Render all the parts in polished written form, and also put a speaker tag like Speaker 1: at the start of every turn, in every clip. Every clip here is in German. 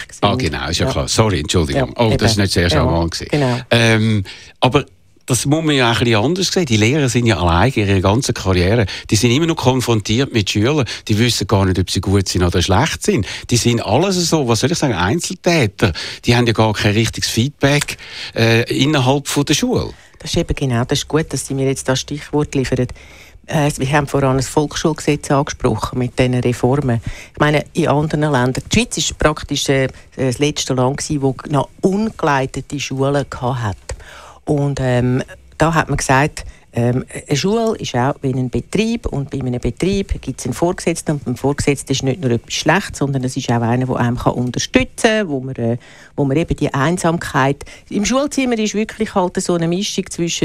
Speaker 1: Ah, genau, ist ja klar. Sorry, Entschuldigung. Ja, das war nicht sehr charmant.
Speaker 2: Genau.
Speaker 1: Aber das muss man ja auch ein bisschen anders sehen. Die Lehrer sind ja allein in ihrer ganzen Karriere. Die sind immer noch konfrontiert mit Schülern. Die wissen gar nicht, ob sie gut sind oder schlecht sind. Die sind alles so, was soll ich sagen, Einzeltäter. Die haben ja gar kein richtiges Feedback innerhalb von der Schule.
Speaker 2: Das ist eben genau, das ist gut, dass Sie mir jetzt das Stichwort liefern. Wir haben vorhin das Volksschulgesetz angesprochen mit diesen Reformen. Ich meine, in anderen Ländern, die Schweiz war praktisch das letzte Land, das noch ungeleitete Schulen hatte. Und da hat man gesagt, eine Schule ist auch wie ein Betrieb und bei einem Betrieb gibt es einen Vorgesetzten und beim Vorgesetzten ist nicht nur etwas Schlechtes, sondern es ist auch einer, der einem unterstützen kann, wo man eben die Einsamkeit... Im Schulzimmer ist wirklich halt so eine Mischung zwischen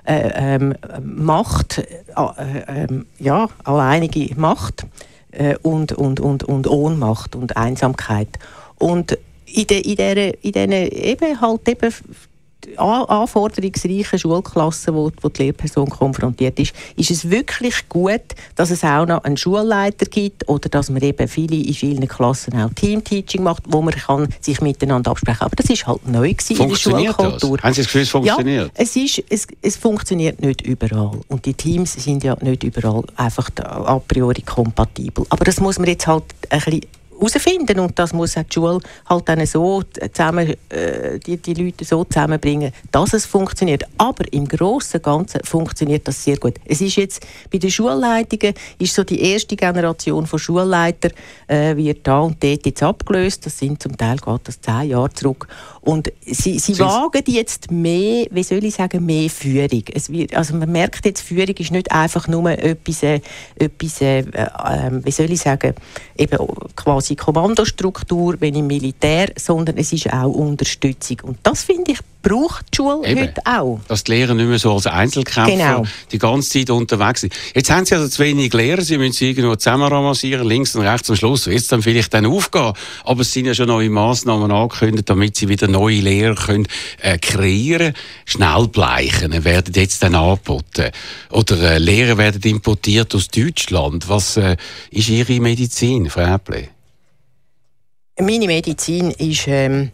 Speaker 2: Macht, alleinige Macht und Ohnmacht und Einsamkeit. Und in diesen eben anforderungsreichen Schulklassen, wo die Lehrperson konfrontiert ist es wirklich gut, dass es auch noch einen Schulleiter gibt oder dass man eben in vielen Klassen auch Teamteaching macht, wo man kann sich miteinander absprechen kann. Aber das ist halt neu gewesen in der Schulkultur.
Speaker 1: Das? Haben Sie das Gefühl, es funktioniert?
Speaker 2: Ja, es funktioniert nicht überall. Und die Teams sind ja nicht überall einfach a priori kompatibel. Aber das muss man jetzt halt ein bisschen herausfinden und das muss auch die Schule halt dann so zusammen, die Leute so zusammenbringen, dass es funktioniert. Aber im Grossen und Ganzen funktioniert das sehr gut. Es ist jetzt bei den Schulleitungen ist so die erste Generation von Schulleitern wird da und dort jetzt abgelöst. Das sind zum Teil geht das 10 Jahre zurück. Und sie wagen jetzt mehr, wie soll ich sagen, mehr Führung. Also man merkt jetzt, Führung ist nicht einfach nur etwas wie soll ich sagen, eben quasi Kommandostruktur, wenn im Militär, sondern es ist auch Unterstützung. Und das, finde ich, braucht die Schule heute auch.
Speaker 1: Dass die Lehrer nicht mehr so als Einzelkämpfer die ganze Zeit unterwegs sind. Jetzt haben Sie also zu wenig Lehrer, Sie müssen sie irgendwo zusammen ramassieren, links und rechts am Schluss, wird es dann vielleicht aufgehen. Aber es sind ja schon neue Massnahmen angekündigt, damit Sie wieder neue Lehrer können, kreieren. Schnellbleichen werden jetzt dann angeboten. Oder Lehrer werden importiert aus Deutschland. Was ist Ihre Medizin, Frau Äppli?
Speaker 2: Meine Medizin ist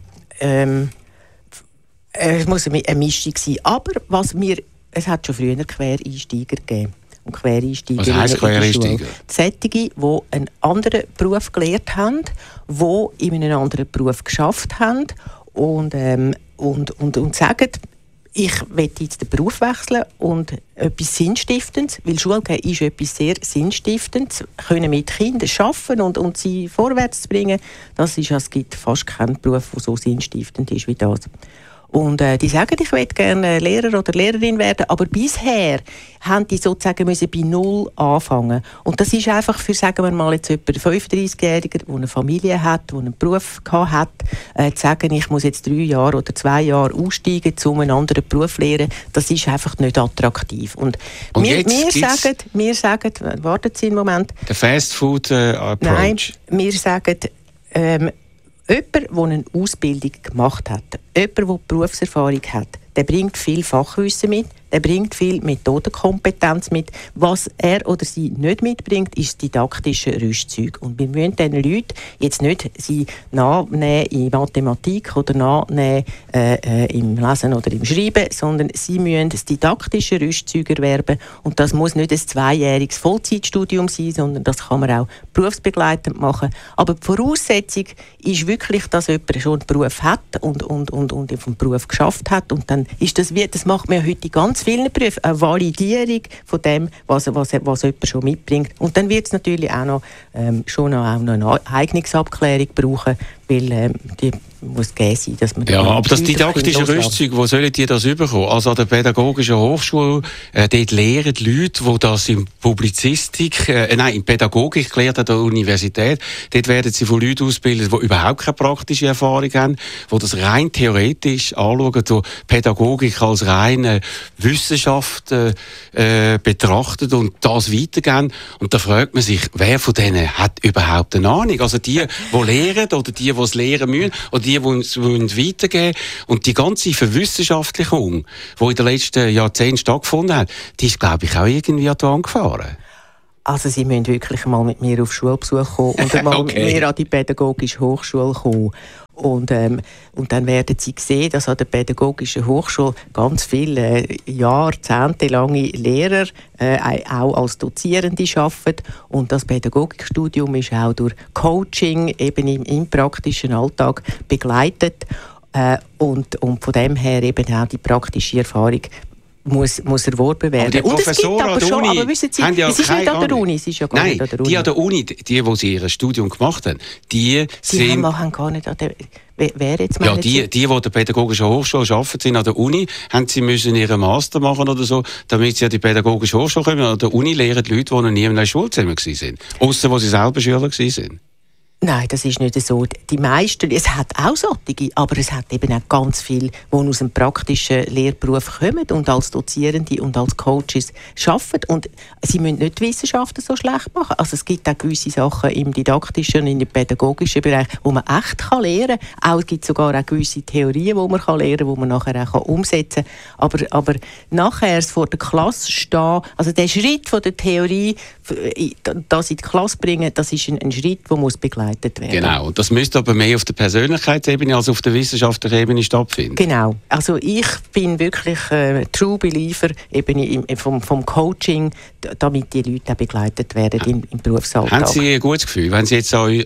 Speaker 2: es muss eine Mischung sein. Aber es hat schon früher Quereinsteiger gegeben. Und Quereinsteiger
Speaker 1: was heisst Quereinsteiger?
Speaker 2: Solche, die einen anderen Beruf gelernt haben, die in einem anderen Beruf geschafft haben und sagen, ich will jetzt den Beruf wechseln und etwas Sinnstiftendes, weil Schule gehen ist etwas sehr Sinnstiftendes, können mit Kindern arbeiten und sie vorwärts zu bringen, es gibt fast keinen Beruf, der so sinnstiftend ist wie das. Und die sagen, ich möchte gerne Lehrer oder Lehrerin werden, aber bisher haben die sozusagen müssen bei Null anfangen. Und das ist einfach für, sagen wir mal, jetzt jemand 35-Jähriger, der eine Familie hat, der einen Beruf hat, zu sagen, ich muss jetzt 3 Jahre oder 2 Jahre aussteigen, um einen anderen Beruf zu lernen, das ist einfach nicht attraktiv. Und wir sagen, warten Sie einen Moment.
Speaker 1: Der Fast-Food-Approach.
Speaker 2: Nein, wir sagen, jemand, der eine Ausbildung gemacht hat, jemand, der Berufserfahrung hat, der bringt viel Fachwissen mit, der bringt viel Methodenkompetenz mit. Was er oder sie nicht mitbringt, ist didaktische Rüstzeug. Und wir müssen diesen Leuten jetzt nicht sie nachnehmen in Mathematik oder nachnehmen im Lesen oder im Schreiben, sondern sie müssen das didaktische Rüstzeug erwerben. Und das muss nicht ein 2-jähriges Vollzeitstudium sein, sondern das kann man auch berufsbegleitend machen. Aber die Voraussetzung ist wirklich, dass jemand schon einen Beruf hat und vom Beruf geschafft hat. Und dann ist das macht man ja heute ganz vielen Berufen, eine Validierung von dem, was jemand schon mitbringt. Und dann wird es natürlich auch noch, eine Eignungsabklärung brauchen, weil die muss gegeben sein, dass man...
Speaker 1: Ja, aber das didaktische Rüstzeug, wo sollen die das bekommen? Also an der Pädagogischen Hochschule, dort lehren die Leute, die das in Publizistik, in Pädagogik gelernt an der Universität, dort werden sie von Leuten ausgebildet, die überhaupt keine praktische Erfahrung haben, die das rein theoretisch anschauen, die Pädagogik als reine Wissenschaft betrachtet und das weitergeben. Und da fragt man sich, wer von denen hat überhaupt eine Ahnung? Also die lehren oder die es lehren müssen, oder die es weitergeben. Und die ganze Verwissenschaftlichung, die in den letzten Jahrzehnten stattgefunden hat, die ist, glaube ich, auch irgendwie an die Wand gefahren.
Speaker 2: Also Sie müssen wirklich mal mit mir auf Schulbesuch kommen und mal mit mir an die Pädagogische Hochschule kommen. Und dann werden Sie sehen, dass an der Pädagogischen Hochschule ganz viele jahrzehntelange Lehrer auch als Dozierende arbeiten. Und das Pädagogikstudium ist auch durch Coaching eben im praktischen Alltag begleitet. Und von dem her eben auch die praktische Erfahrung muss erworben werden.
Speaker 1: Aber die Professoren an der Uni
Speaker 2: wissen Sie,
Speaker 1: haben ja
Speaker 2: es ist nicht an der Uni, es ist ja gar nicht an der Uni.
Speaker 1: Die an der Uni, die sie ihr Studium gemacht haben, die
Speaker 2: haben gar nicht an der... Wer jetzt
Speaker 1: ja, die an der Pädagogischen Hochschule arbeiten, sind an der Uni, haben sie müssen ihren Master machen oder so, damit sie an die Pädagogische Hochschule kommen. An der Uni lehren die Leute, die noch nie in einem Schulzimmer waren. Ausser, wo sie selber Schüler waren. Nein,
Speaker 2: das ist nicht so. Die meisten, es hat auch solche, aber es hat eben auch ganz viele, die aus dem praktischen Lehrberuf kommen und als Dozierende und als Coaches arbeiten. Und sie müssen nicht die Wissenschaften so schlecht machen. Also es gibt auch gewisse Sachen im didaktischen und im pädagogischen Bereich, wo man echt lernen kann. Es gibt sogar auch gewisse Theorien, die man lernen kann, die man nachher auch umsetzen kann. Aber nachher vor der Klasse stehen, also der Schritt von der Theorie, das in die Klasse bringen, das ist ein Schritt, der muss begleitet werden.
Speaker 1: Genau, und das müsste aber mehr auf der Persönlichkeitsebene als auf der wissenschaftlichen Ebene stattfinden.
Speaker 2: Genau, also ich bin wirklich True Believer eben vom Coaching, damit die Leute auch begleitet werden im Berufsalltag.
Speaker 1: Haben Sie ein gutes Gefühl, wenn Sie jetzt an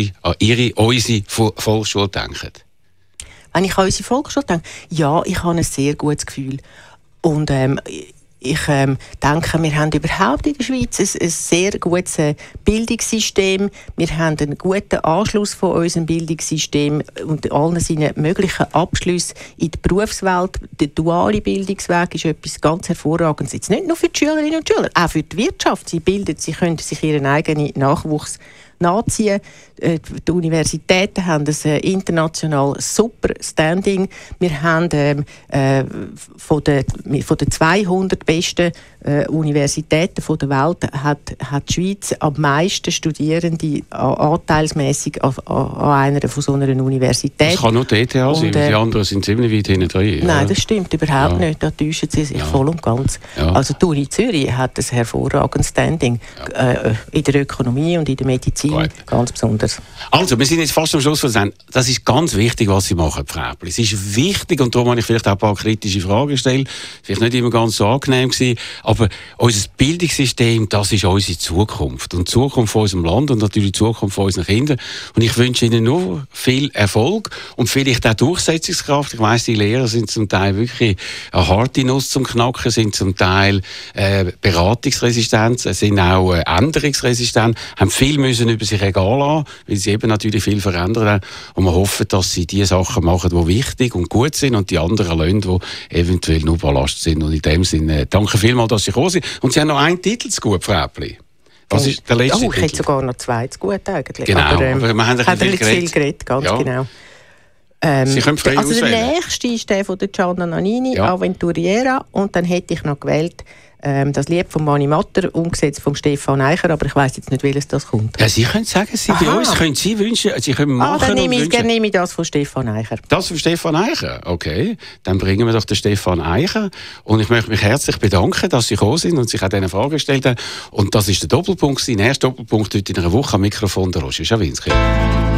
Speaker 1: unsere Volksschule denken?
Speaker 2: Wenn ich an unsere Volksschule denke? Ja, ich habe ein sehr gutes Gefühl. Und ich denke, wir haben überhaupt in der Schweiz ein sehr gutes Bildungssystem. Wir haben einen guten Anschluss von unserem Bildungssystem und allen seinen möglichen Abschlüssen in die Berufswelt. Der duale Bildungsweg ist etwas ganz Hervorragendes. Jetzt nicht nur für die Schülerinnen und Schüler, auch für die Wirtschaft. Sie können sich ihren eigenen Nachwuchs nachziehen. Die Universitäten haben ein international super Standing. Wir haben von den 200 besten Universitäten der Welt hat die Schweiz am meisten Studierende anteilsmässig an einer von so einer Universität.
Speaker 1: Das kann nur die ETH sein, die anderen sind ziemlich weit hinten drin.
Speaker 2: Nein, das stimmt überhaupt nicht. Da täuschen sie sich voll und ganz. Ja. Also die Uni Zürich hat ein hervorragendes Standing in der Ökonomie und in der Medizin ganz besonders.
Speaker 1: Also, wir sind jetzt fast am Schluss von der Sendung. Das ist ganz wichtig, was Sie machen, Frau Äppli. Es ist wichtig und darum habe ich vielleicht auch ein paar kritische Fragen gestellt. Vielleicht nicht immer ganz so angenehm gewesen, aber unser Bildungssystem, das ist unsere Zukunft. Und die Zukunft von unserem Land und natürlich die Zukunft von unseren Kindern. Und ich wünsche Ihnen nur viel Erfolg und vielleicht auch Durchsetzungskraft. Ich weiss, die Lehrer sind zum Teil wirklich eine harte Nuss zum Knacken, sind zum Teil beratungsresistent, sind auch änderungsresistent, haben viel müssen über sich ergehen lassen, weil sie eben natürlich viel verändert haben. Und wir hoffen, dass sie die Sachen machen, die wichtig und gut sind und die anderen lassen, die eventuell nur Ballast sind. Und in dem Sinne, danke vielmals, dass Sie gekommen sind. Und Sie haben noch einen Titel zu gut, Frau Äppli. Was ist der letzte Titel?
Speaker 2: Ich hätte sogar noch zwei zu gut eigentlich.
Speaker 1: Genau, aber wir haben
Speaker 2: ein bisschen viel geredet, ganz genau.
Speaker 1: Sie können frei
Speaker 2: also
Speaker 1: auswählen.
Speaker 2: Der nächste ist der von der Gianna Nannini, Avventuriera. Und dann hätte ich noch gewählt, das Lied von Mani Matter, umgesetzt von Stefan Eicher, aber ich weiss jetzt nicht, welches das kommt.
Speaker 1: Ja, Sie können sagen, bei uns können Sie wünschen, Sie können machen
Speaker 2: dann nehme ich das von Stefan Eicher.
Speaker 1: Das von Stefan Eicher? Okay, dann bringen wir doch den Stefan Eicher. Und ich möchte mich herzlich bedanken, dass Sie gekommen sind und sich auch diese Frage gestellt haben. Und das ist der Doppelpunkt. Der erste Doppelpunkt heute in einer Woche am Mikrofon der Roger Schawinski.